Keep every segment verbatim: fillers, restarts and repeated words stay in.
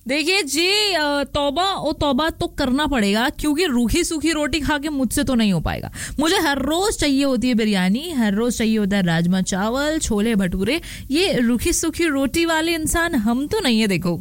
देखिए जी, तौबा ओ तौबा तो करना पड़ेगा, क्योंकि रूखी सूखी रोटी खा के मुझसे तो नहीं हो पाएगा। मुझे हर रोज चाहिए होती है बिरयानी, हर रोज चाहिए होता है राजमा चावल, छोले भटूरे। ये रूखी सूखी रोटी वाले इंसान हम तो नहीं है। देखो,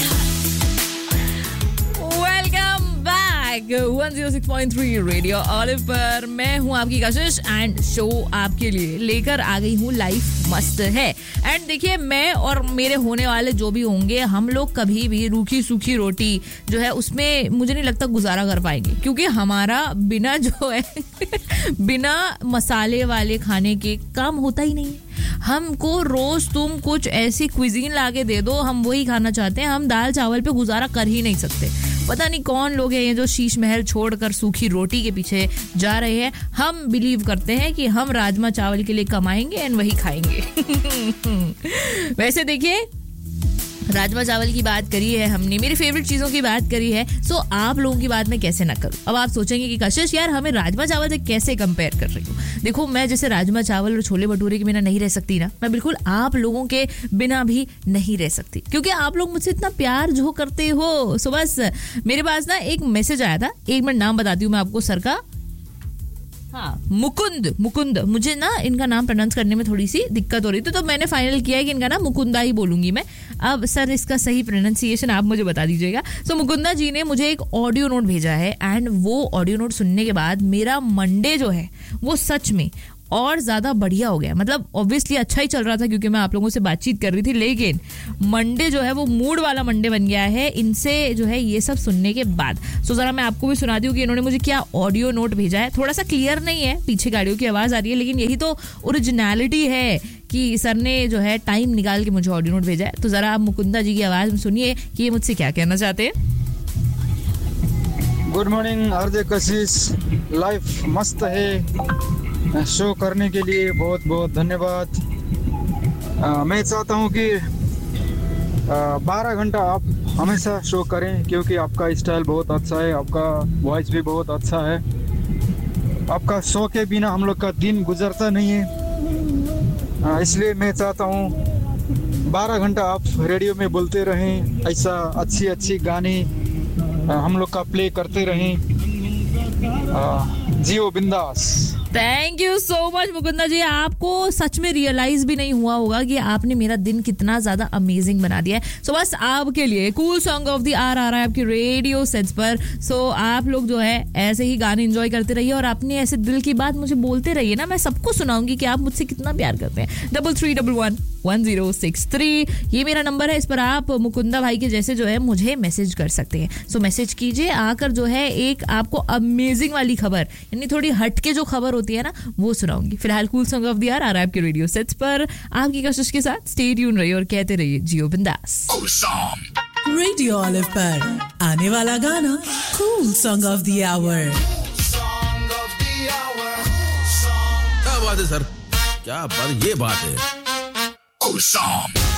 one zero six point three radio olive पर मैं हूं आपकी कशिश एंड शो आपके लिए लेकर आ गई हूं लाइफ मस्त है। एंड देखिए, मैं और मेरे होने वाले जो भी होंगे, हम लोग कभी भी रूखी सूखी रोटी जो है उसमें मुझे नहीं लगता गुजारा कर पाएंगे, क्योंकि हमारा बिना जो है बिना मसाले वाले खाने के काम होता ही नहीं है। हमको रोज तुम कुछ ऐसी क्विजीन लाके दे दो, हम वही खाना चाहते हैं। हम दाल चावल पे गुजारा कर ही नहीं सकते। पता नहीं कौन लोग हैं ये जो शीश महल छोड़कर सूखी रोटी के पीछे जा रहे हैं। हम बिलीव करते हैं कि हम राजमा चावल के लिए कमाएंगे एंड वही खाएंगे। वैसे देखिए, राजमा चावल की बात करी है हमने, मेरी फेवरेट चीजों की बात करी है, सो आप लोगों की बात मैं कैसे ना करूं। अब आप सोचेंगे कि कशिश यार हमें राजमा चावल से कैसे कंपेयर कर रही हूँ। देखो, मैं जैसे राजमा चावल और छोले भटूरे के बिना नहीं रह सकती ना, मैं बिल्कुल आप लोगों के बिना भी नहीं रह सकती, क्योंकि आप लोग मुझसे इतना प्यार जो करते हो। सो बस मेरे पास ना एक मैसेज आया था, एक मिनट नाम बताती हूँ मैं आपको सर का। हाँ, मुकुंद मुकुंद मुझे ना इनका नाम प्रोनाउंस करने में थोड़ी सी दिक्कत हो रही थी, तो मैंने फाइनल किया है कि इनका नाम मुकुंदा ही बोलूंगी मैं। अब सर इसका सही प्रोनाउंसिएशन आप मुझे बता दीजिएगा। सो मुकुंदा जी ने मुझे एक ऑडियो नोट भेजा है एंड वो ऑडियो नोट सुनने के बाद मेरा मंडे जो है वो सच में और ज्यादा बढ़िया हो गया। मतलब ऑब्वियसली अच्छा ही चल रहा था क्योंकि मैं आप लोगों से बातचीत कर रही थी, लेकिन मंडे जो है वो मूड वाला मंडे बन गया है इनसे जो है ये सब सुनने के बाद। सो जरा मैं आपको भी सुना दूं कि इन्होंने मुझे क्या ऑडियो नोट भेजा है। थोड़ा सा क्लियर नहीं है, पीछे गाड़ियों की आवाज आ रही है, लेकिन यही तो ओरिजिनलिटी है कि सर ने जो है टाइम निकाल के मुझे ऑडियो नोट भेजा है। तो जरा आप मुकुंदा जी की आवाज में सुनिए कि ये मुझसे क्या कहना चाहते हैं। गुड मॉर्निंग आरजे कशिश, लाइफ मस्त है, शो करने के लिए बहुत बहुत धन्यवाद। आ, मैं चाहता हूँ कि बारह घंटा आप हमेशा शो करें, क्योंकि आपका स्टाइल बहुत अच्छा है, आपका वॉइस भी बहुत अच्छा है। आपका शो के बिना हम लोग का दिन गुजरता नहीं है, आ, इसलिए मैं चाहता हूँ बारह घंटा आप रेडियो में बोलते रहें, ऐसा अच्छी अच्छी गाने आ, हम लोग का प्ले करते रहें। जियो बिंदास। Thank you so much Mukunda जी। आपको सच में रियलाइज भी नहीं हुआ होगा कि आपने मेरा दिन कितना ज्यादा अमेजिंग बना दिया है। सो so, बस आपके लिए cool song of the our आ रहा है आपके रेडियो सेट्स पर। सो so, आप लोग जो है ऐसे ही गाने एंजॉय करते रहिए और अपने ऐसे दिल की बात मुझे बोलते रहिए ना, मैं सबको सुनाऊंगी कि आप मुझसे कितना प्यार करते हैं। Double three double one one zero six three ये मेरा नंबर है, इस पर आप मुकुंदा भाई के जैसे जो है मुझे मैसेज कर सकते हैं। सो so, मैसेज कीजिए, आकर जो है एक आपको अमेजिंग वाली खबर, यानी थोड़ी हटके जो खबर होती है ना, वो सुनाऊंगी। फिलहाल cool song of the year आ रहा है आपके रेडियो सेट्स पर। आपकी कशिश के साथ स्टे ट्यून रहिए और कहते रहिए जियो बिंदास। रेडियो ऑलिव पर आने वाला गाना cool song of the our. क्या बात है सर, क्या बात, ये बात है। Cool song.